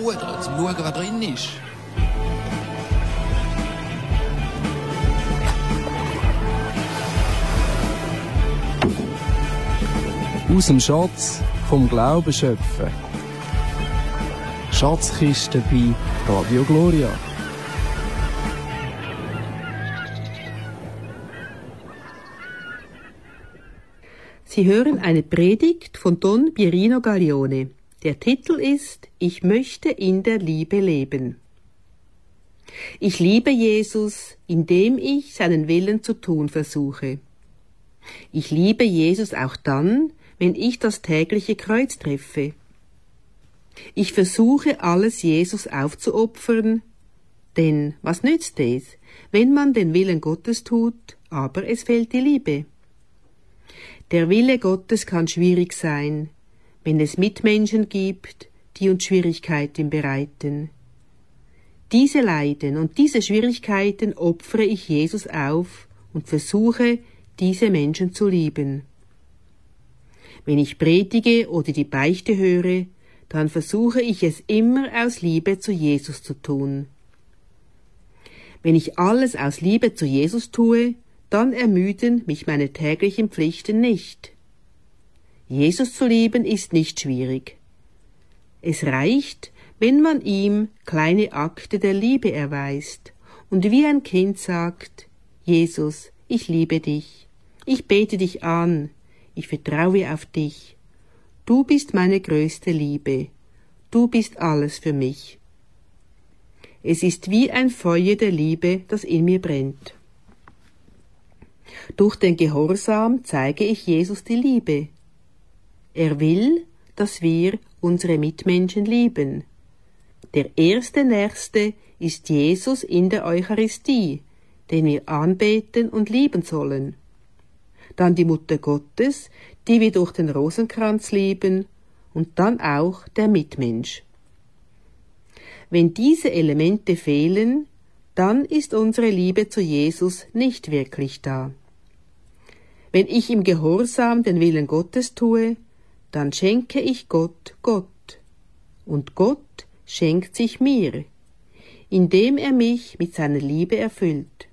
rudern, zum schauen, was drin ist. Aus dem Schatz vom Glauben schöpfen. Schatzkiste bei Radio Gloria. Sie hören eine Predigt von Don Pierino Gaglione. Der Titel ist Ich möchte in der Liebe leben. Ich liebe Jesus, indem ich seinen Willen zu tun versuche. Ich liebe Jesus auch dann, wenn ich das tägliche Kreuz treffe. Ich versuche alles Jesus aufzuopfern, denn was nützt es, wenn man den Willen Gottes tut, aber es fehlt die Liebe? Der Wille Gottes kann schwierig sein, wenn es Mitmenschen gibt, die uns Schwierigkeiten bereiten. Diese Leiden und diese Schwierigkeiten opfere ich Jesus auf und versuche, diese Menschen zu lieben. Wenn ich predige oder die Beichte höre, dann versuche ich es immer aus Liebe zu Jesus zu tun. Wenn ich alles aus Liebe zu Jesus tue, dann ermüden mich meine täglichen Pflichten nicht. Jesus zu lieben ist nicht schwierig. Es reicht, wenn man ihm kleine Akte der Liebe erweist und wie ein Kind sagt, Jesus, ich liebe dich, ich bete dich an, ich vertraue auf dich. Du bist meine größte Liebe, du bist alles für mich. Es ist wie ein Feuer der Liebe, das in mir brennt. Durch den Gehorsam zeige ich Jesus die Liebe. Er will, dass wir unsere Mitmenschen lieben. Der erste Nächste ist Jesus in der Eucharistie, den wir anbeten und lieben sollen. Dann die Mutter Gottes, die wir durch den Rosenkranz lieben, und dann auch der Mitmensch. Wenn diese Elemente fehlen, dann ist unsere Liebe zu Jesus nicht wirklich da. Wenn ich im Gehorsam den Willen Gottes tue, dann schenke ich Gott Gott. Und Gott schenkt sich mir, indem er mich mit seiner Liebe erfüllt.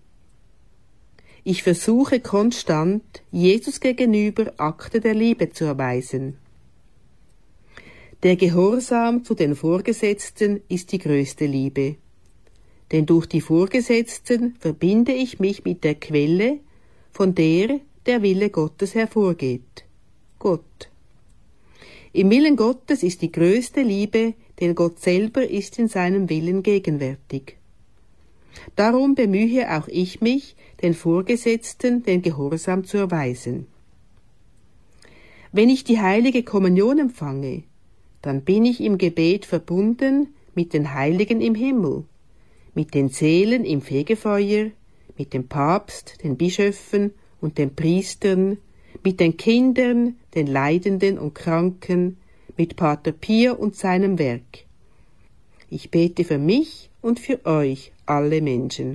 Ich versuche konstant, Jesus gegenüber Akte der Liebe zu erweisen. Der Gehorsam zu den Vorgesetzten ist die größte Liebe. Denn durch die Vorgesetzten verbinde ich mich mit der Quelle, von der der Wille Gottes hervorgeht, Gott. Im Willen Gottes ist die größte Liebe, denn Gott selber ist in seinem Willen gegenwärtig. Darum bemühe auch ich mich, den Vorgesetzten den Gehorsam zu erweisen. Wenn ich die heilige Kommunion empfange, dann bin ich im Gebet verbunden mit den Heiligen im Himmel, mit den Seelen im Fegefeuer, mit dem Papst, den Bischöfen und den Priestern, mit den Kindern, den Leidenden und Kranken, mit Pater Pio und seinem Werk. Ich bete für mich und für euch, alle Menschen.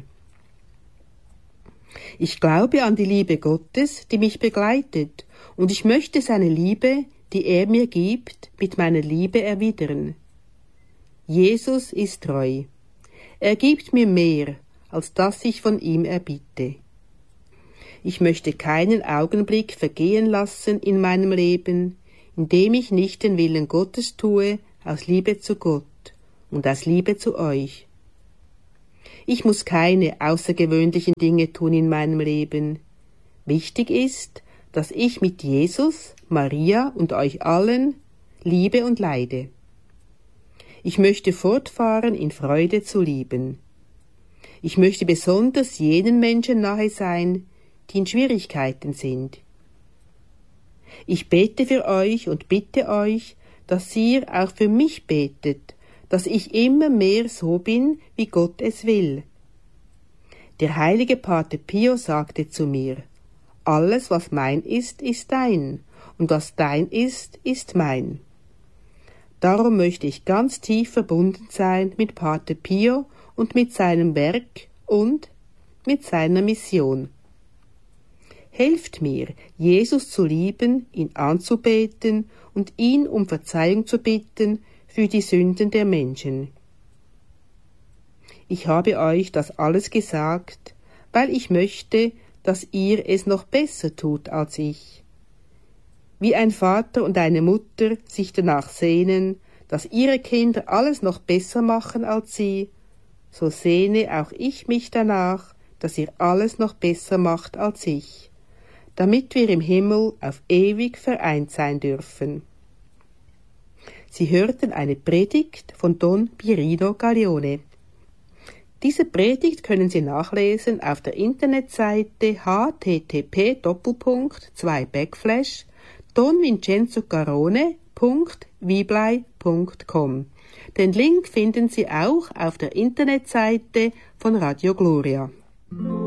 Ich glaube an die Liebe Gottes, die mich begleitet, und ich möchte seine Liebe, die er mir gibt, mit meiner Liebe erwidern. Jesus ist treu. Er gibt mir mehr, als das ich von ihm erbitte. Ich möchte keinen Augenblick vergehen lassen in meinem Leben, indem ich nicht den Willen Gottes tue, aus Liebe zu Gott und aus Liebe zu euch. Ich muss keine außergewöhnlichen Dinge tun in meinem Leben. Wichtig ist, dass ich mit Jesus, Maria und euch allen liebe und leide. Ich möchte fortfahren, in Freude zu lieben. Ich möchte besonders jenen Menschen nahe sein, die in Schwierigkeiten sind. Ich bete für euch und bitte euch, dass ihr auch für mich betet, dass ich immer mehr so bin, wie Gott es will. Der heilige Pater Pio sagte zu mir, alles, was mein ist, ist dein, und was dein ist, ist mein. Darum möchte ich ganz tief verbunden sein mit Pater Pio und mit seinem Werk und mit seiner Mission. Helft mir, Jesus zu lieben, ihn anzubeten und ihn um Verzeihung zu bitten für die Sünden der Menschen. Ich habe euch das alles gesagt, weil ich möchte, dass ihr es noch besser tut als ich. Wie ein Vater und eine Mutter sich danach sehnen, dass ihre Kinder alles noch besser machen als sie, so sehne auch ich mich danach, dass ihr alles noch besser macht als ich, damit wir im Himmel auf ewig vereint sein dürfen. Sie hörten eine Predigt von Don Pierino Gaglione. Diese Predigt können Sie nachlesen auf der Internetseite http://donvincenzogarone.viblei.com. Den Link finden Sie auch auf der Internetseite von Radio Gloria.